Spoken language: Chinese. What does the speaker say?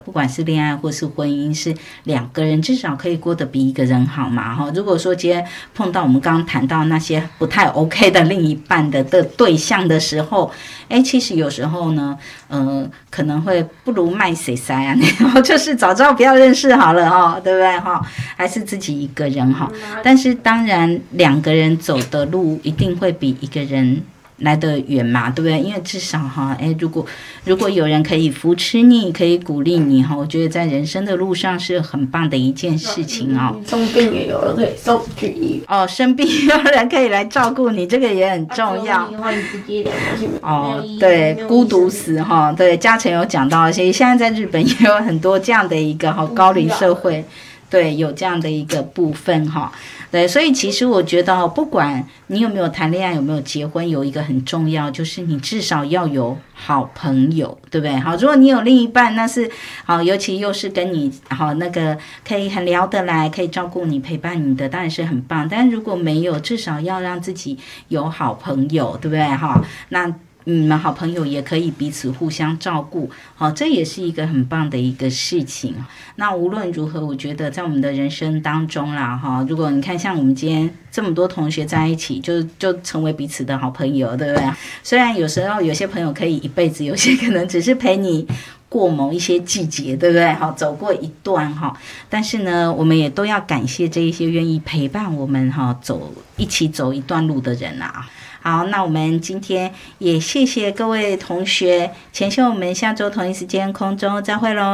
不管是恋爱或是婚姻，是两个人至少可以过得比一个人好嘛。如果说今天碰到我们刚刚谈到那些不太 OK 的另一半的对象的时候，其实有时候呢，可能会不如卖谁塞啊，就是早知道不要认识好了对不对还是自己一个人但是当然两个人走的路一定会比一个人来得远嘛，对不对？因为至少如果有人可以扶持你，可以鼓励你我觉得在人生的路上是很棒的一件事情生病也有人可以送去生病有人可以来照顾你，这个也很重要。对，孤独死对，嘉诚有讲到，其实现在在日本也有很多这样的一个高龄社会，对，有这样的一个部分对，所以其实我觉得不管你有没有谈恋爱，有没有结婚，有一个很重要，就是你至少要有好朋友，对不对？如果你有另一半，那是尤其又是跟你那个可以很聊得来，可以照顾你、陪伴你的，当然是很棒。但如果没有，至少要让自己有好朋友，对不对？那你们好朋友也可以彼此互相照顾，这也是一个很棒的一个事情。那无论如何，我觉得在我们的人生当中啦，如果你看像我们今天这么多同学在一起，就成为彼此的好朋友，对不对？虽然有时候有些朋友可以一辈子，有些可能只是陪你过某一些季节，对不对？走过一段但是呢，我们也都要感谢这一些愿意陪伴我们一起走一段路的人啊。好，那我们今天也谢谢各位同学，前秀我们下周同一时间空中再会咯。